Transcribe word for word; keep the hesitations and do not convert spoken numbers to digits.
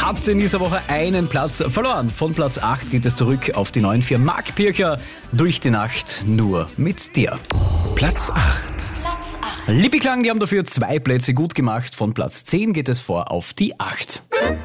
hat in dieser Woche einen Platz verloren. Von Platz acht geht es zurück auf die neun vier. Marc Pircher, durch die Nacht nur mit dir. Platz acht. Lippiklang, die haben dafür zwei Plätze gut gemacht. Von Platz zehn geht es vor auf die acht.